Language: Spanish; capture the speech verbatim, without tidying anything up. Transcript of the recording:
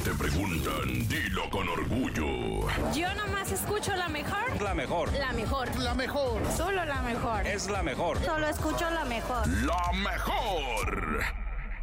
te preguntan, dilo con orgullo. Yo nomás escucho la mejor. La mejor. La mejor. La mejor. Solo la mejor. Es la mejor. Solo escucho la mejor. La mejor.